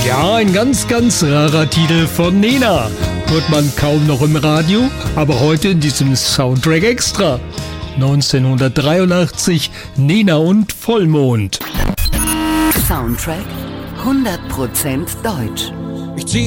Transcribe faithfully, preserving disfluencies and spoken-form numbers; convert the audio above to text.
Ja, ein ganz, ganz rarer Titel von Nena. Hört man kaum noch im Radio, aber heute in diesem Soundtrack extra. neunzehnhundertdreiundachtzig, Nena und Vollmond. Soundtrack hundert Prozent deutsch. Ich zieh